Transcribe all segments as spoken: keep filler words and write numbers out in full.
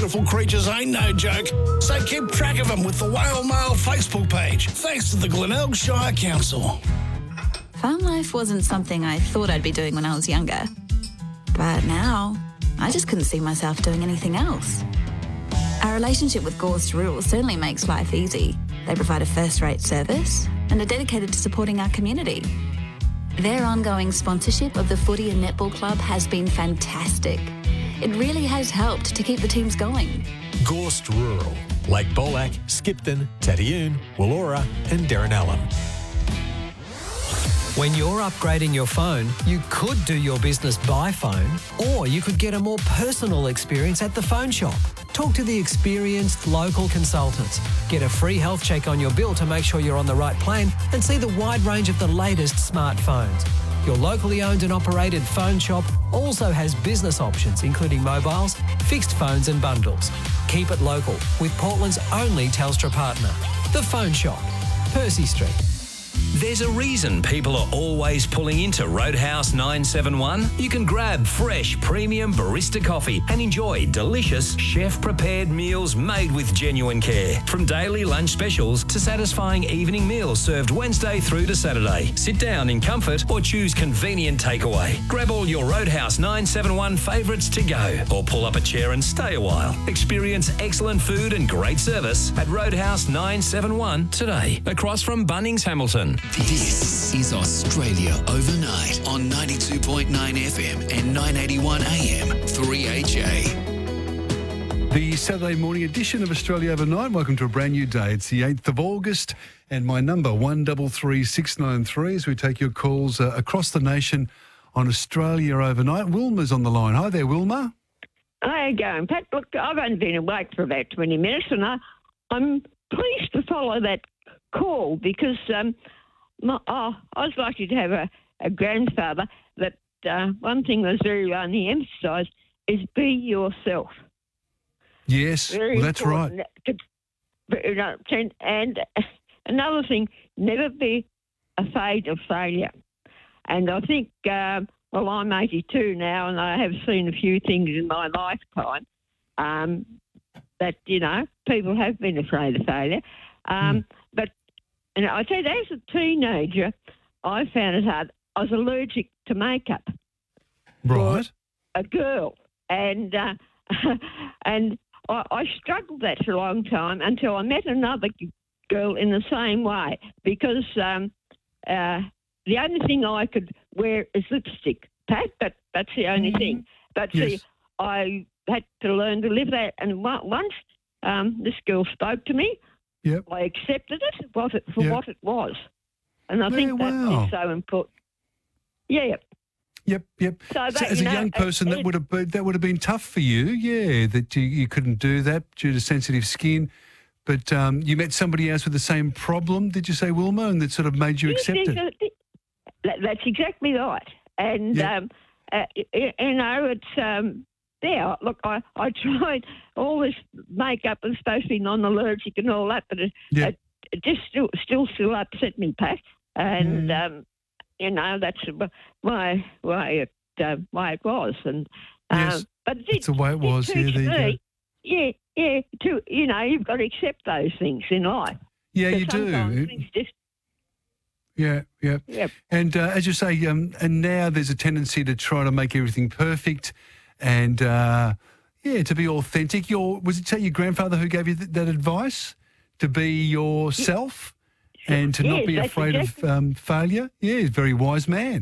beautiful creatures ain't no joke, so keep track of them with the Whale Mail Facebook page, thanks to the Glenelg Shire Council. Farm life wasn't something I thought I'd be doing when I was younger. But now, I just couldn't see myself doing anything else. Our relationship with Gorst Rural certainly makes life easy. They provide a first-rate service and are dedicated to supporting our community. Their ongoing sponsorship of the Footy and Netball Club has been fantastic. It really has helped to keep the teams going. Gorst Rural, Lake Bolac, Skipton, Tadioon, Wollora and Derrinallum. When you're upgrading your phone, you could do your business by phone, or you could get a more personal experience at the phone shop. Talk to the experienced local consultants. Get a free health check on your bill to make sure you're on the right plan and see the wide range of the latest smartphones. Your locally owned and operated phone shop also has business options, including mobiles, fixed phones and bundles. Keep it local with Portland's only Telstra partner. The Phone Shop, Percy Street. There's a reason people are always pulling into Roadhouse nine seven one. You can grab fresh, premium barista coffee and enjoy delicious, chef-prepared meals made with genuine care. From daily lunch specials to satisfying evening meals served Wednesday through to Saturday. Sit down in comfort or choose convenient takeaway. Grab all your Roadhouse nine seven one favourites to go or pull up a chair and stay a while. Experience excellent food and great service at Roadhouse nine seven one today, across from Bunnings Hamilton. This is Australia Overnight on ninety-two point nine F M and nine eighty-one A M three H A. The Saturday morning edition of Australia Overnight. Welcome to a brand new day. It's the eighth of August and my number one three three six nine three as we take your calls uh, across the nation on Australia Overnight. Wilma's on the line. Hi there, Wilma. How you going, Pat? Look, I've only been awake for about twenty minutes and I, I'm pleased to follow that call because... Um, My, oh, I was lucky to have a, a grandfather that uh, one thing was very only emphasised is be yourself. Yes, Very well, that's right. To, you know, and, and another thing, never be afraid of failure. And I think, um, well, I'm eighty-two now and I have seen a few things in my lifetime um, that, you know, people have been afraid of failure. Um, mm. But And I tell you, as a teenager, I found it hard. I was allergic to makeup. Right. For a girl. And uh, and I, I struggled that for a long time until I met another girl in the same way because um, uh, the only thing I could wear is lipstick, Pat, but that's the only mm-hmm. thing. But yes. see, I had to learn to live that. And once um, this girl spoke to me, Yep. I accepted it for, it, for yep. what it was. And I Yeah, think that wow. is so important. Yeah. Yep, yep. So, So that, as you a know, young person, it, that would have been, that would have been tough for you, yeah, that you, you couldn't do that due to sensitive skin. But um, you met somebody else with the same problem, did you say, Wilma, and that sort of made you accept it? That, that's exactly right. And, Yep. um, uh, you, you know, it's... Um, Yeah, look, I, I tried all this makeup and supposed to be non-allergic and all that, but it, Yep. it, it just still, still still upset me, Pat. And, Mm. um, you know, that's why why it, uh, why it was. And um, Yes, but it that's the way it was. Yeah, there you go. me, yeah, yeah, to, you know, you've got to accept those things in life. Yeah, But you do. sometimes It- things just, Yeah, yeah. Yep. And uh, as you say, um, and now there's a tendency to try to make everything perfect and, uh, yeah, to be authentic. Your Was it say your grandfather who gave you th- that advice? To be yourself and to not Yes, be that's afraid exactly- of um, failure? Yeah, he's a very wise man.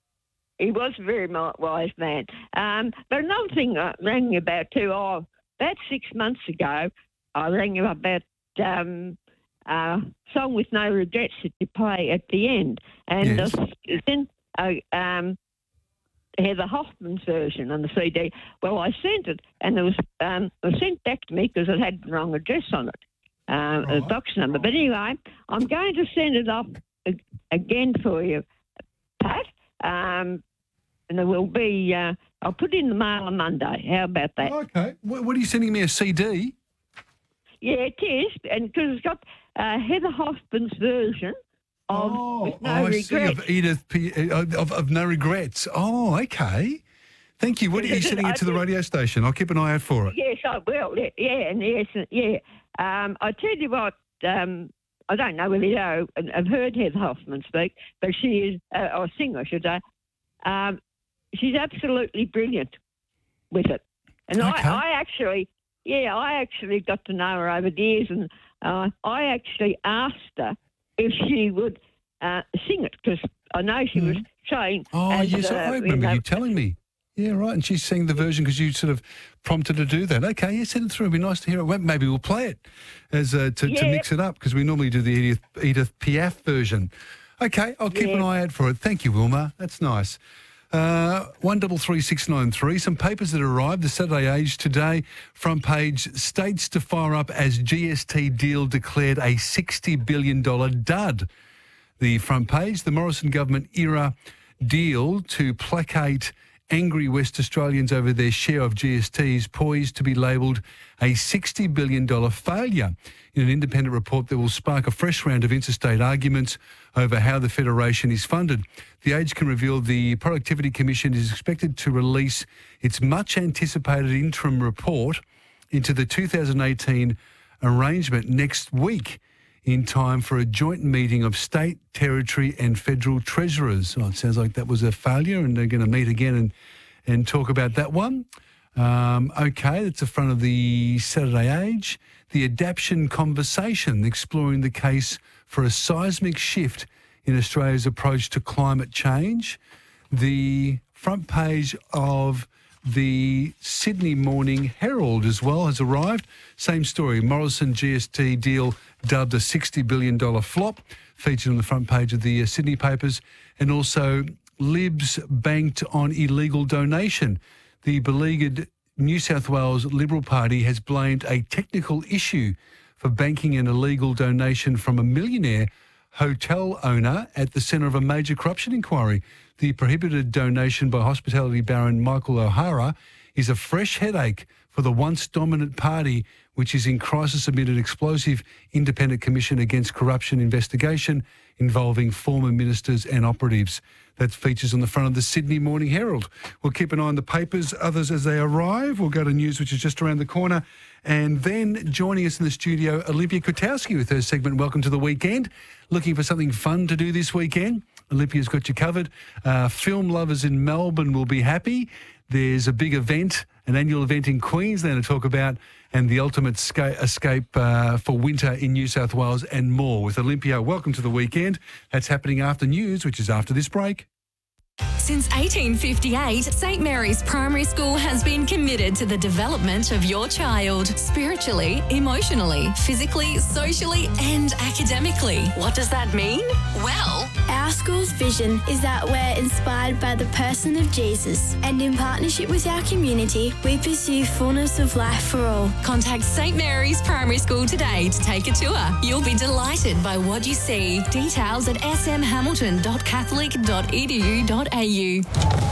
He was a very mi- wise man. Um, but another thing I rang you about too, oh, about six months ago, I rang you about um, a song with no regrets that you play at the end. And Yes. I sent uh, um, Heather Hoffman's version on the C D. Well, I sent it, and it was, um, it was sent back to me because it had the wrong address on it, um, a Right. box number. But anyway, I'm going to send it off a- again for you, Pat. Um, and there will be, uh, I'll put it in the mail on Monday. How about that? Okay. What, what are you sending me, a C D? Yeah, it is, and because it's got uh, Heather Hoffman's version of Oh, With No oh, I Regrets. see, of Edith, P- uh, of, of No Regrets. Oh, okay. Thank you. What are you sending it to the radio station? I'll keep an eye out for it. Yes, I will. Yeah, and yes, yeah. Um, I tell you what, um, I don't know whether you know, I've heard Heather Hoffman speak, but she is, uh, or sing, I should say. Um, she's absolutely brilliant with it. And Okay. I, I actually, yeah, I actually got to know her over the years, and uh, I actually asked her if she would uh, sing it, because I know she was saying... Oh, as, yes, uh, I remember know, you telling me. Yeah, right, and she sang the version because you sort of prompted her to do that. Okay, yeah, send it through. It'd be nice to hear it. Well, maybe we'll play it as uh, to, to Yeah. mix it up, because we normally do the Edith, Edith Piaf version. Okay, I'll keep an Yeah. eye out for it. Thank you, Wilma. That's nice. Uh, one double three six nine three. Some papers that arrived. The Saturday Age today, front page: states to fire up as G S T deal declared a sixty billion dollars dud. The front page: the Morrison government era deal to placate angry West Australians over their share of G S Ts poised to be labelled a sixty billion dollars failure. In an independent report that will spark a fresh round of interstate arguments over how the Federation is funded. The Age can reveal the Productivity Commission is expected to release its much-anticipated interim report into the two thousand eighteen arrangement next week, in time for a joint meeting of state, territory and federal treasurers. Oh, it sounds like that was a failure, and they're going to meet again and, and talk about that one. Um, okay, that's the front of the Saturday Age. The Adaptation Conversation, exploring the case for a seismic shift in Australia's approach to climate change. The front page of the Sydney Morning Herald as well has arrived. Same story, Morrison G S T deal dubbed a sixty billion dollars flop, featured on the front page of the uh, Sydney papers. And also, Libs banked on illegal donation. The beleaguered New South Wales Liberal Party has blamed a technical issue for banking an illegal donation from a millionaire hotel owner at the centre of a major corruption inquiry. The prohibited donation by hospitality baron Michael O'Hara is a fresh headache for the once dominant party, which is in crisis amid an explosive independent commission against corruption investigation involving former ministers and operatives. That features on the front of the Sydney Morning Herald. We'll keep an eye on the papers, others as they arrive. We'll go to news, which is just around the corner. And then joining us in the studio, Olympia Kwiatkowski with her segment, Welcome to the Weekend. Looking for something fun to do this weekend? Olympia's got you covered. Uh, film lovers in Melbourne will be happy. There's a big event, an annual event in Queensland to talk about, and the ultimate ska- escape uh, for winter in New South Wales and more. With Olympia, welcome to the weekend. That's happening after news, which is after this break. Since eighteen fifty-eight, Saint Mary's Primary School has been committed to the development of your child, spiritually, emotionally, physically, socially, and academically. What does that mean? Well, our school's vision is that we're inspired by the person of Jesus, and in partnership with our community, we pursue fullness of life for all. Contact Saint Mary's Primary School today to take a tour. You'll be delighted by what you see. Details at s m hamilton dot catholic dot e d u dot a u.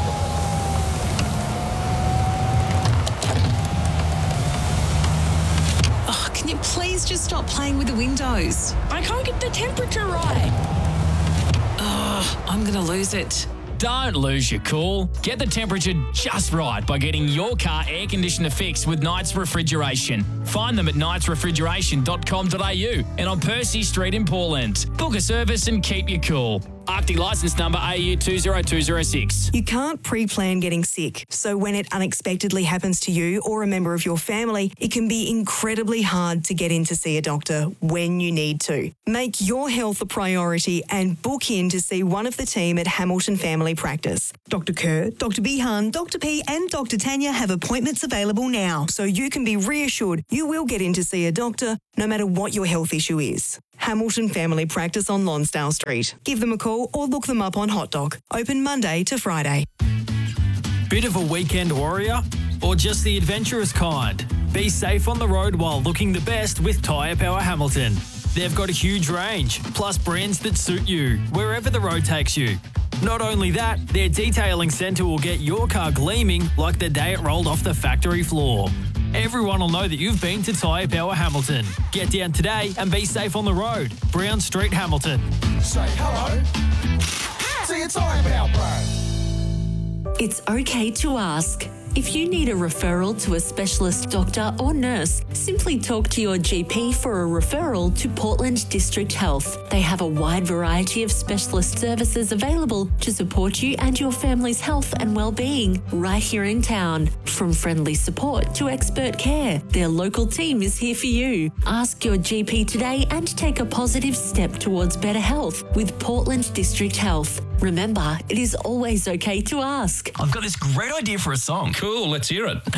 Oh, can you please just stop playing with the windows? I can't get the temperature right. Oh, I'm going to lose it. Don't lose your cool. Get the temperature just right by getting your car air conditioner fixed with Knights Refrigeration. Find them at knights refrigeration dot com dot a u and on Percy Street in Portland. Book a service and keep you cool. Arctic licence number A U two zero two zero six. You can't pre-plan getting sick, so when it unexpectedly happens to you or a member of your family, it can be incredibly hard to get in to see a doctor when you need to. Make your health a priority and book in to see one of the team at Hamilton Family Practice. Doctor Kerr, Doctor Behan, Doctor P and Doctor Tanya have appointments available now, so you can be reassured you will get in to see a doctor no matter what your health issue is. Hamilton Family Practice on Lonsdale Street. Give them a call or look them up on Hot Dog. Open Monday to Friday. Bit of a weekend warrior? Or just the adventurous kind? Be safe on the road while looking the best with Tyre Power Hamilton. They've got a huge range, plus brands that suit you, wherever the road takes you. Not only that, their detailing centre will get your car gleaming like the day it rolled off the factory floor. Everyone will know that you've been to Tyre Power Hamilton. Get down today and be safe on the road. Brown Street, Hamilton. Say hello to your Tyre Power Pro. It's okay to ask. If you need a referral to a specialist doctor or nurse, simply talk to your G P for a referral to Portland District Health. They have a wide variety of specialist services available to support you and your family's health and well-being right here in town. From friendly support to expert care, their local team is here for you. Ask your G P today and take a positive step towards better health with Portland District Health. Remember, it is always okay to ask. I've got this great idea for a song. Cool, let's hear it.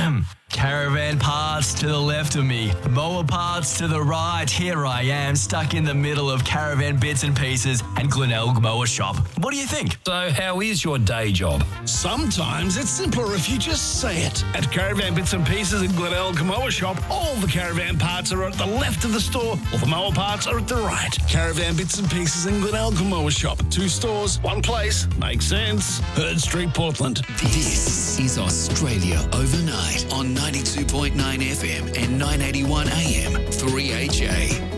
Caravan parts to the left of me, mower parts to the right. Here I am, stuck in the middle of Caravan Bits and Pieces and Glenelg Mower Shop. What do you think? So how is your day job? Sometimes it's simpler if you just say it. At Caravan Bits and Pieces in Glenelg Mower Shop, all the caravan parts are at the left of the store, all the mower parts are at the right. Caravan Bits and Pieces in Glenelg Mower Shop. Two stores, one place. Makes sense. Herd Street, Portland. This is Australia Overnight on ninety-two point nine F M and nine eighty-one A M, three H A.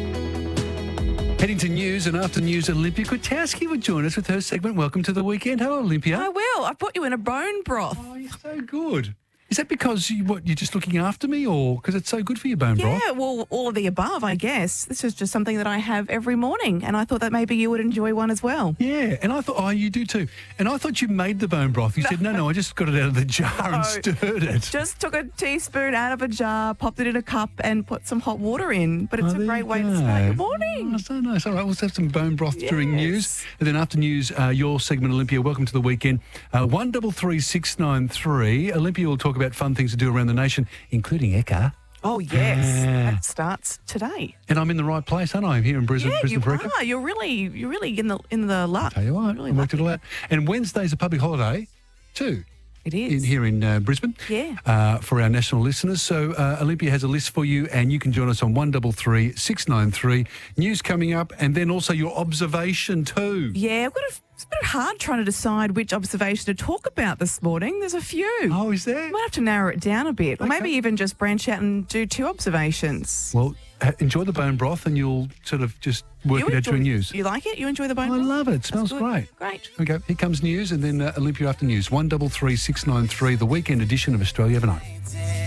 Heading to news, and after news, Olympia Kwiatkowski will join us with her segment. Welcome to the weekend. Hello, Olympia. I will. I put you in a bone broth. Oh, you're so good. Is that because you, what, you're just looking after me, or because it's so good for your bone Yeah, broth? well, all of the above, I guess. This is just something that I have every morning, and I thought that maybe you would enjoy one as well. Yeah, and I thought, oh, you do too. And I thought you made the bone broth. You no. said, no, no, I just got it out of the jar no, and stirred it. Just took a teaspoon out of a jar, popped it in a cup, and put some hot water in. But it's oh, a great way to start your morning. Oh, so nice. All right, we'll have some bone broth yes. during news. And then after news, uh, your segment, Olympia, welcome to the weekend. Uh, one double three six nine three. Olympia will talk about fun things to do around the nation, including E C A. Oh, yes. Uh, that starts today. And I'm in the right place, aren't I? I'm here in Brisbane. Yeah, Brisbane you are. You're really, you're really in the in the luck. I'll tell you what, really I worked it all out. And Wednesday's a public holiday too. It is. In, here in uh, Brisbane. Yeah. Uh, for our national listeners. So uh, Olympia has a list for you, and you can join us on one double three six nine three. News coming up, and then also your observation too. Yeah, I've got a, it's a bit hard trying to decide which observation to talk about this morning. There's a few. Oh, is there? Might have to narrow it down a bit, or Okay. maybe even just branch out and do two observations. Well, uh, enjoy the bone broth, and you'll sort of just work You it out enjoy- during news. You like it? You enjoy the bone I broth? love it. It smells That's good. great. Great. Okay, here comes news, and then uh, Olympia after news. one double three six nine three, the weekend edition of Australia Overnight.